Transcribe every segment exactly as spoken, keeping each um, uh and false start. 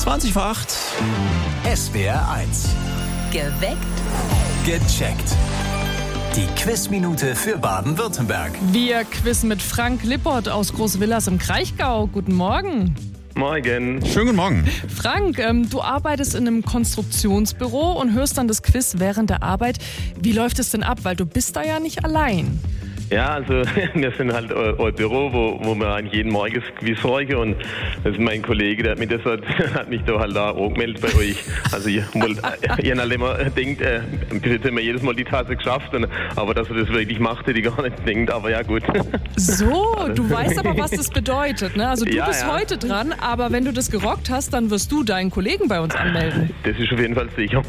zwanzig vor acht. S W R eins. Geweckt. Gecheckt. Die Quizminute für Baden-Württemberg. Wir quizzen mit Frank Lippert aus Großwillers im Kraichgau. Guten Morgen. Morgen. Schönen guten Morgen. Frank, ähm, du arbeitest in einem Konstruktionsbüro und hörst dann das Quiz während der Arbeit. Wie läuft es denn ab? Weil du bist da ja nicht allein. Ja, also wir sind halt ein Büro, wo, wo wir eigentlich jeden Morgen das Quiz sorgen, und das ist mein Kollege, der hat mich, das hat, hat mich da halt da angemeldet bei euch. Also ihr wollt, ihr halt immer denkt, äh, bis jetzt haben wir jedes Mal die Tasse geschafft, und, aber dass er das wirklich macht, hätte ich gar nicht denkt, aber ja gut. So, du weißt aber, was das bedeutet, ne? Also du Ja, bist ja. heute dran, aber wenn du das gerockt hast, dann wirst du deinen Kollegen bei uns anmelden. Das ist auf jeden Fall sicher.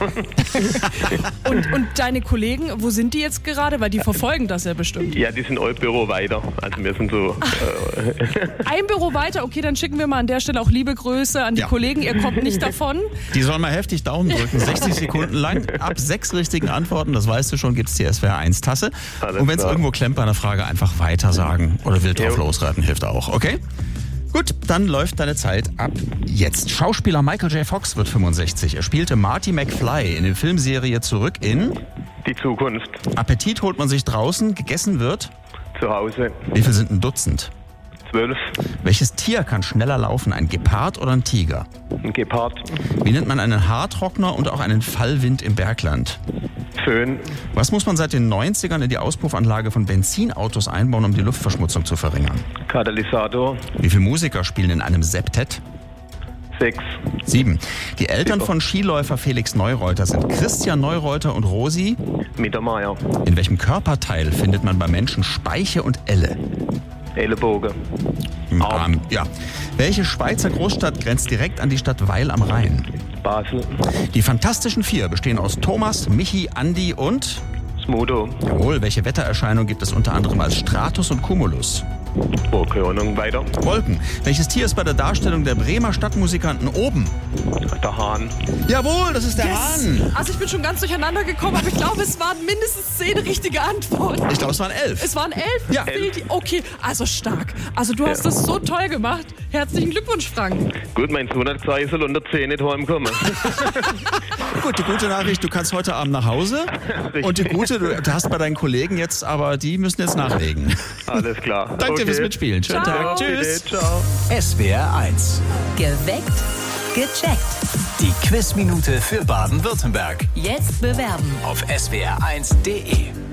Und, und deine Kollegen, wo sind die jetzt gerade? Weil die verfolgen das ja bestimmt. Ja, die sind euer Büro weiter. Also wir sind so... Äh, Ein Büro weiter, okay, dann schicken wir mal an der Stelle auch liebe Grüße an die Ja. Kollegen. Ihr kommt nicht davon. Die sollen mal heftig Daumen drücken, sechzig Sekunden lang. Ab sechs richtigen Antworten, das weißt du schon, gibt es die S W R eins Tasse. Alles Und wenn es klar. irgendwo klemmt bei einer Frage, einfach weiter sagen oder wild drauf Jo. losraten, hilft auch, okay? Gut, dann läuft deine Zeit ab jetzt. Schauspieler Michael J. Fox wird fünfundsechzig. Er spielte Marty McFly in der Filmserie Zurück in die Zukunft. Appetit holt man sich draußen, gegessen wird. Zu Hause. Wie viel sind ein Dutzend? Zwölf. Welches Tier kann schneller laufen, ein Gepard oder ein Tiger? Ein Gepard. Wie nennt man einen Haartrockner und auch einen Fallwind im Bergland? Föhn. Was muss man seit den neunzigern in die Auspuffanlage von Benzinautos einbauen, um die Luftverschmutzung zu verringern? Katalysator. Wie viele Musiker spielen in einem Septett? Sechs. Sieben. Die Eltern von Skiläufer Felix Neureuter sind Christian Neureuter und Rosi. Mittermeier. In welchem Körperteil findet man beim Menschen Speiche und Elle? Ellenbogen. Im Arm. Arm. Ja. Welche Schweizer Großstadt grenzt direkt an die Stadt Weil am Rhein? Basel. Die Fantastischen Vier bestehen aus Thomas, Michi, Andi und... Smudo. Jawohl, welche Wettererscheinung gibt es unter anderem als Stratus und Cumulus? Oh, keine Ahnung. Weiter. Wolken. Welches Tier ist bei der Darstellung der Bremer Stadtmusikanten oben? Der Hahn. Jawohl, das ist der Hahn. Also ich bin schon ganz durcheinander gekommen, aber ich glaube, es waren mindestens zehn richtige Antworten. Ich glaube, es waren elf. Es waren elf? Ja. Zählt die? Okay, also stark. Also du hast das so toll gemacht. Herzlichen Glückwunsch, Frank. Gut, mein Sohn hat gesagt, ich soll unter zehn nicht heimkommen. Gut, die gute Nachricht, du kannst heute Abend nach Hause. Und die gute, du, du hast bei deinen Kollegen jetzt, aber die müssen jetzt nachlegen. Alles klar. Danke fürs Mitspielen. Schönen Ciao. Tag. Tschüss. Bitte, ciao. S W R eins. Geweckt. Gecheckt. Die Quizminute für Baden-Württemberg. Jetzt bewerben. Auf S W R eins Punkt de.